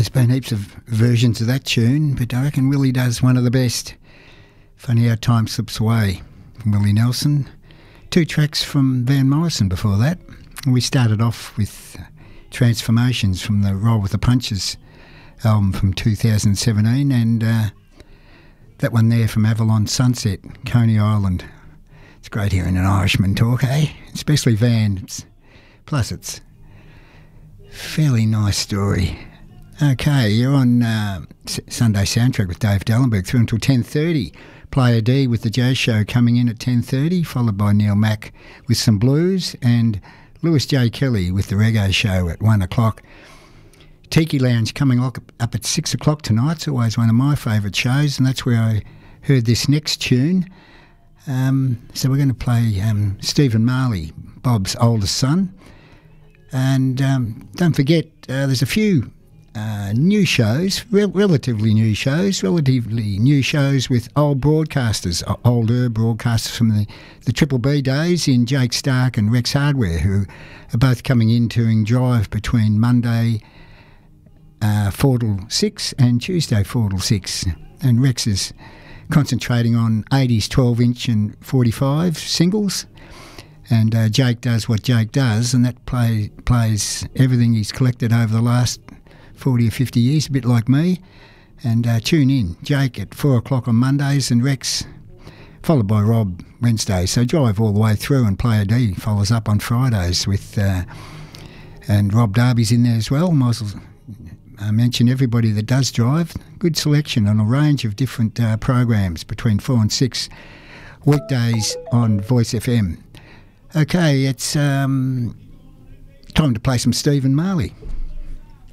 there's been heaps of versions of that tune, but I reckon Willie does one of the best. Funny How Time Slips Away from Willie Nelson. 2 tracks from Van Morrison before that. We started off with Transformations from the Roll with the Punches album from 2017, and that one there from Avalon Sunset, Coney Island. It's great hearing an Irishman talk, eh? Especially Van. Plus it's fairly nice story. Okay, you're on Sunday Soundtrack with Dave Dellenberg through until 10:30. Player D with the Jazz Show coming in at 10:30, followed by Neil Mack with some blues, and Lewis J. Kelly with the Reggae Show at 1 o'clock. Tiki Lounge coming up at 6 o'clock tonight. It's always one of my favourite shows, and that's where I heard this next tune. So we're going to play Stephen Marley, Bob's oldest son. And don't forget, there's a few new shows, relatively new shows with older broadcasters from the Triple B days in Jake Stark and Rex Hardware, who are both coming in doing Drive between Monday 4 till 6 and Tuesday 4 till 6. And Rex is concentrating on 80s 12-inch and 45 singles. And Jake does what Jake does, and that plays everything he's collected over the last 40 or 50 years, a bit like me. And tune in, Jake at 4 o'clock on Mondays, and Rex, followed by Rob Wednesdays. So drive all the way through, and Player D follows up on Fridays with, and Rob Darby's in there as well. Might as well mention everybody that does drive. Good selection on a range of different programs between 4 and 6 weekdays on Voice FM. Okay, it's time to play some Stephen Marley.